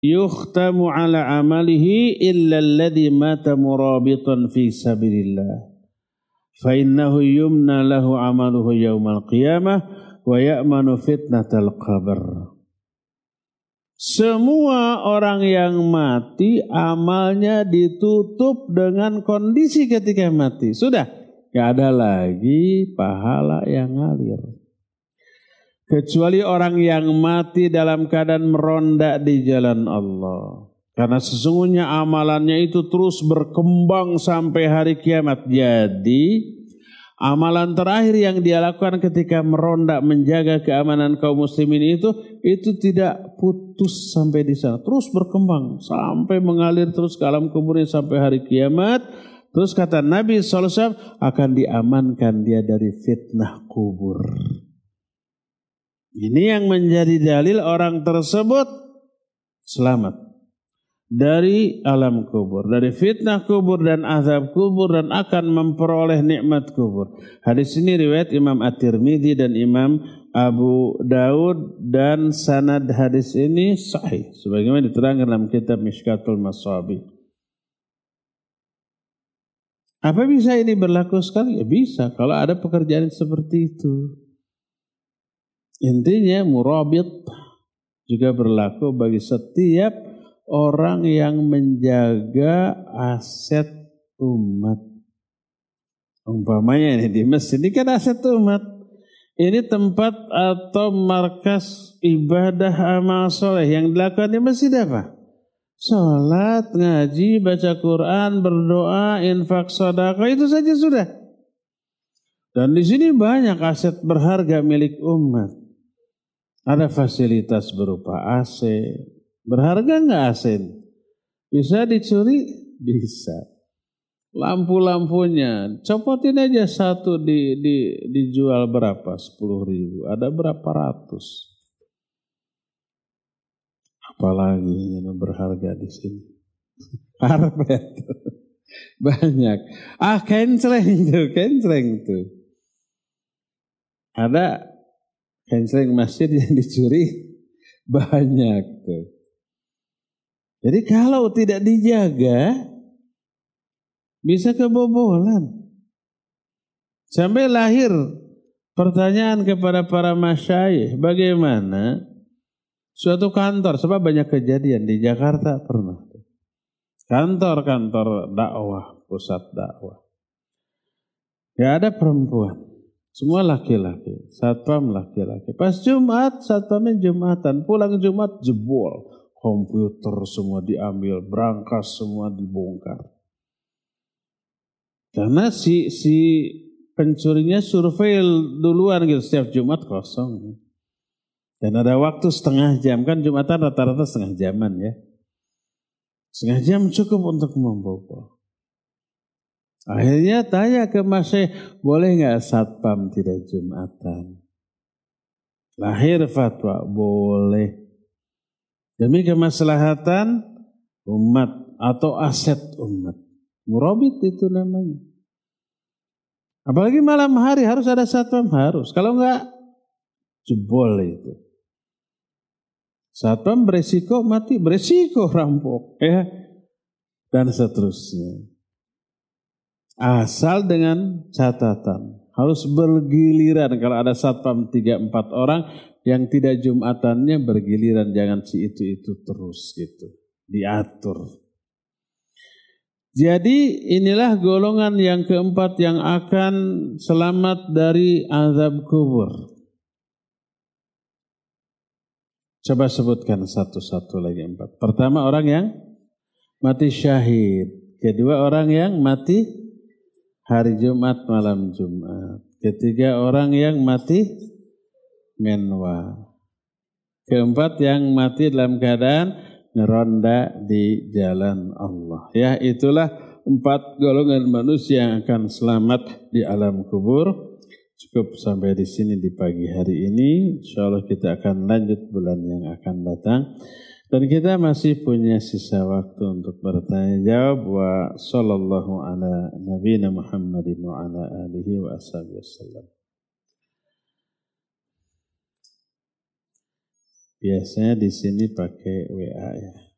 yukhtamu ala amalihi illa alladhi mata murabitan fi sabilillah fa innahu yumna lahu amaluhu yaumal qiyamah wa ya'manu fitnatal qabr. Semua orang yang mati amalnya ditutup dengan kondisi ketika mati. Sudah, gak ada lagi pahala yang ngalir. Kecuali orang yang mati dalam keadaan meronda di jalan Allah. Karena sesungguhnya amalannya itu terus berkembang sampai hari kiamat. Jadi amalan terakhir yang dia lakukan ketika meronda menjaga keamanan kaum muslimin itu tidak putus sampai di sana. Terus berkembang sampai mengalir terus ke alam kuburnya sampai hari kiamat. Terus kata Nabi SAW akan diamankan dia dari fitnah kubur. Ini yang menjadi dalil orang tersebut selamat dari alam kubur, dari fitnah kubur dan azab kubur dan akan memperoleh nikmat kubur. Hadis ini riwayat Imam At-Tirmidzi dan Imam Abu Daud dan sanad hadis ini sahih sebagaimana diterangkan dalam kitab Mishkatul Masabih. Apa bisa ini berlaku sekali? Ya bisa kalau ada pekerjaan seperti itu. Intinya murabit juga berlaku bagi setiap orang yang menjaga aset umat. Umpamanya ini di masjid ini kan aset umat. Ini tempat atau markas ibadah amal soleh yang dilakukan di masjid apa? Salat, ngaji, baca Quran, berdoa, infak, sedekah, itu saja sudah. Dan di sini banyak aset berharga milik umat. Ada fasilitas berupa AC. Berharga enggak AC? Bisa dicuri? Bisa. Lampu-lampunya, copotin aja satu dijual berapa? 10.000. Ada berapa ratus? Apalagi yang berharga di sini? Karpet. Banyak. Kencreng tuh. Ada kencreng masjid yang dicuri banyak tuh. Jadi kalau tidak dijaga bisa kebobolan. Sampai lahir pertanyaan kepada para masyayikh, bagaimana suatu kantor, sebab banyak kejadian di Jakarta pernah. Kantor-kantor dakwah, pusat dakwah. Gak ada perempuan. Semua laki-laki, satpam laki-laki. Pas Jumat, satpamnya Jumatan. Pulang Jumat jebol. Komputer semua diambil, brankas semua dibongkar. Karena si pencurinya survei duluan gitu, setiap Jumat kosong. Dan ada waktu setengah jam, kan Jumatan rata-rata setengah jaman ya. Setengah jam cukup untuk membobol. Akhirnya tanya ke Mas Syekh, boleh nggak satpam tidak Jumatan? Lahir fatwa, boleh. Demi kemaslahatan umat atau aset umat. Murabit itu namanya. Apalagi malam hari harus ada satpam, harus. Kalau enggak, jebol itu. Satpam beresiko mati, beresiko rampok. Ya. Dan seterusnya. Asal dengan catatan. Harus bergiliran. Kalau ada satpam 3-4 orang yang tidak Jumatannya bergiliran. Jangan si itu terus gitu. Diatur. Jadi inilah golongan yang keempat yang akan selamat dari azab kubur. Coba sebutkan satu-satu lagi 4. Pertama orang yang mati syahid. Kedua orang yang mati hari Jumat malam Jumat. Ketiga orang yang mati menwa. Keempat yang mati dalam keadaan neronda di jalan Allah. Ya, itulah 4 golongan manusia yang akan selamat di alam kubur. Cukup sampai di sini di pagi hari ini. Insyaallah kita akan lanjut bulan yang akan datang. Dan kita masih punya sisa waktu untuk bertanya jawab. Wa sallallahu ala nabiyina Muhammadin wa ala alihi wa ashabihi wasallam. Biasanya di sini pakai WA ya.